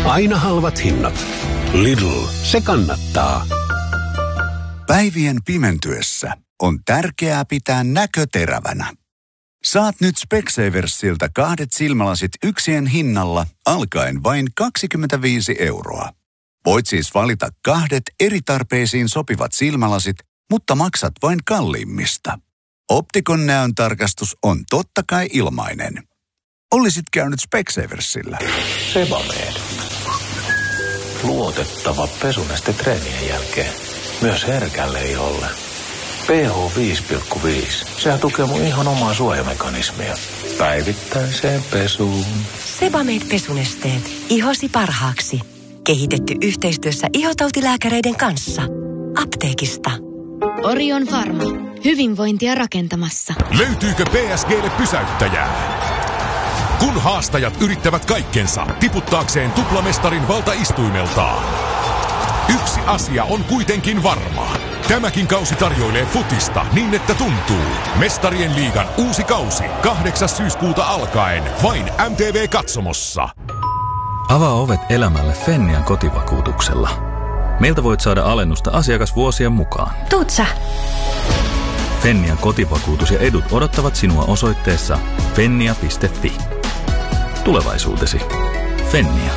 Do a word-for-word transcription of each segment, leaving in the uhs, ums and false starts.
Aina halvat hinnat. Lidl, se kannattaa. Päivien pimentyessä on tärkeää pitää näkö terävänä. Saat nyt Specsaversilta kahdet silmälasit yksien hinnalla alkaen vain kaksikymmentäviisi euroa. Voit siis valita kahdet eri tarpeisiin sopivat silmälasit, mutta maksat vain kalliimmista. Optikon näön tarkastus on totta kai ilmainen. Olisit käynyt Specsaversilla. Sebamed. Luotettava pesuneste treenien jälkeen. Myös herkälle iholle. pH viisi pilkku viisi. Sehän tukee mun ihon omaa suojamekanismia. Päivittäiseen pesuun. Sebamed pesunesteet. Ihosi parhaaksi. Kehitetty yhteistyössä ihotautilääkäreiden kanssa. Apteekista. Orion Pharma. Hyvinvointia rakentamassa. Löytyykö P S G:lle pysäyttäjää? Kun haastajat yrittävät kaikkensa tiputtaakseen tuplamestarin valtaistuimeltaan. Yksi asia on kuitenkin varma. Tämäkin kausi tarjoilee futista niin, että tuntuu. Mestarien liigan uusi kausi kahdeksas syyskuuta alkaen vain M T V-katsomossa. Avaa ovet elämälle Fennian kotivakuutuksella. Meiltä voit saada alennusta asiakasvuosien mukaan. Tuut sä? Fennian kotivakuutus ja edut odottavat sinua osoitteessa fennia piste fi. Tulevaisuutesi. Fennia.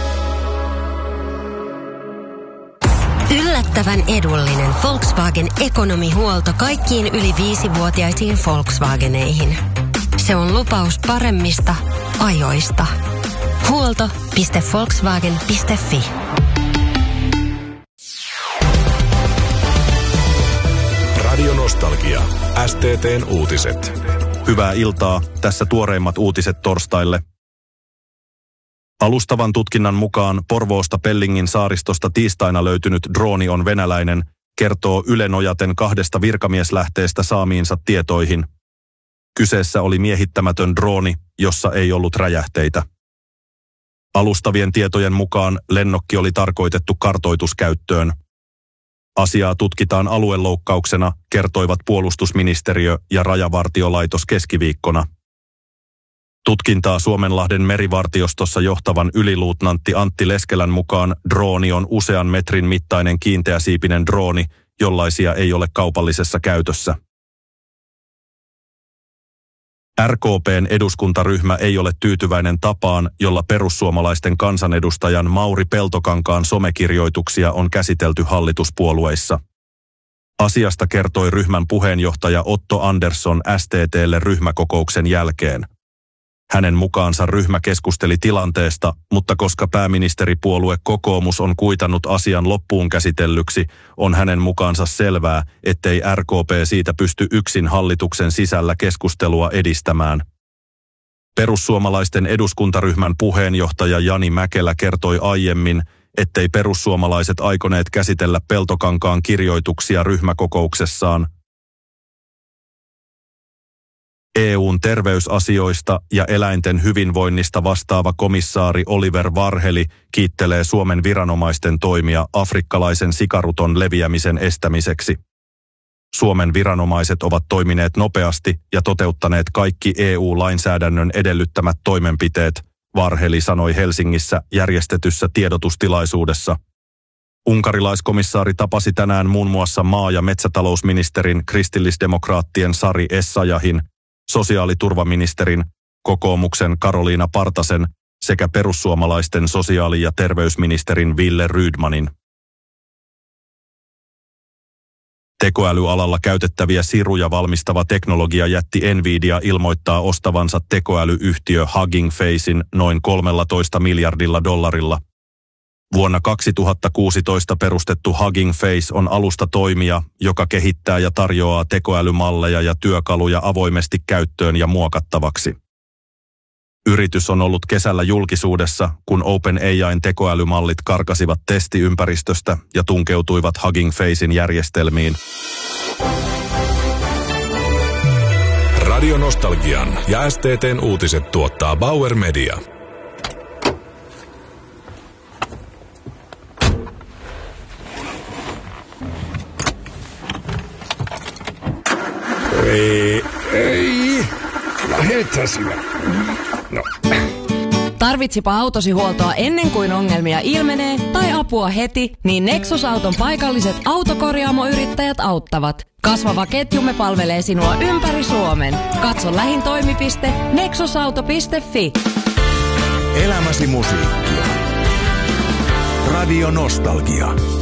Yllättävän edullinen Volkswagen ekonomihuolto kaikkiin yli viisivuotiaisiin Volkswageneihin. Se on lupaus paremmista ajoista. Huolto piste volkswagen piste fi. Radio Nostalgia. S T T:n uutiset. Hyvää iltaa. Tässä tuoreimmat uutiset torstaille. Alustavan tutkinnan mukaan Porvoosta Pellingin saaristosta tiistaina löytynyt drooni on venäläinen, kertoo Yle nojaten kahdesta virkamieslähteestä saamiinsa tietoihin. Kyseessä oli miehittämätön drooni, jossa ei ollut räjähteitä. Alustavien tietojen mukaan lennokki oli tarkoitettu kartoituskäyttöön. Asiaa tutkitaan alueloukkauksena, kertoivat puolustusministeriö ja rajavartiolaitos keskiviikkona. Tutkintaa Suomenlahden merivartiostossa johtavan yliluutnantti Antti Leskelän mukaan drooni on usean metrin mittainen kiinteäsiipinen drooni, jollaisia ei ole kaupallisessa käytössä. R K P:n eduskuntaryhmä ei ole tyytyväinen tapaan, jolla perussuomalaisten kansanedustajan Mauri Peltokankaan somekirjoituksia on käsitelty hallituspuolueissa. Asiasta kertoi ryhmän puheenjohtaja Otto Andersson S T T:lle ryhmäkokouksen jälkeen. Hänen mukaansa ryhmä keskusteli tilanteesta, mutta koska pääministeripuolue kokoomus on kuitannut asian loppuun käsitellyksi, on hänen mukaansa selvää, ettei R K P siitä pysty yksin hallituksen sisällä keskustelua edistämään. Perussuomalaisten eduskuntaryhmän puheenjohtaja Jani Mäkelä kertoi aiemmin, ettei perussuomalaiset aikoneet käsitellä Peltokankaan kirjoituksia ryhmäkokouksessaan. E U:n terveysasioista ja eläinten hyvinvoinnista vastaava komissaari Oliver Varheli kiittelee Suomen viranomaisten toimia afrikkalaisen sikaruton leviämisen estämiseksi. Suomen viranomaiset ovat toimineet nopeasti ja toteuttaneet kaikki E U-lainsäädännön edellyttämät toimenpiteet, Varheli sanoi Helsingissä järjestetyssä tiedotustilaisuudessa. Unkarilaiskomissaari tapasi tänään muun muassa maa- ja metsätalousministerin kristillisdemokraattien Sari Essayahin, sosiaaliturvaministerin, kokoomuksen Karoliina Partasen sekä perussuomalaisten sosiaali- ja terveysministerin Ville Rydmanin. Tekoälyalalla käytettäviä siruja valmistava teknologiajätti Nvidia ilmoittaa ostavansa tekoälyyhtiö Hugging Facein noin kolmellatoista miljardilla dollarilla. Vuonna kaksituhattakuusitoista perustettu Hugging Face on alusta toimija, joka kehittää ja tarjoaa tekoälymalleja ja työkaluja avoimesti käyttöön ja muokattavaksi. Yritys on ollut kesällä julkisuudessa, kun OpenAIn tekoälymallit karkasivat testiympäristöstä ja tunkeutuivat Hugging Facein järjestelmiin. Radio Nostalgian ja S T T:n uutiset tuottaa Bauer Media. Ei, ei. Lähetä sinä. No. Tarvitsipa autosi huoltoa ennen kuin ongelmia ilmenee tai apua heti, niin Nexus-auton paikalliset autokorjaamoyrittäjät auttavat. Kasvava ketjumme palvelee sinua ympäri Suomen. Katso lähin toimipiste nexusauto piste fi. Elämäsi musiikkia. Radio Nostalgia.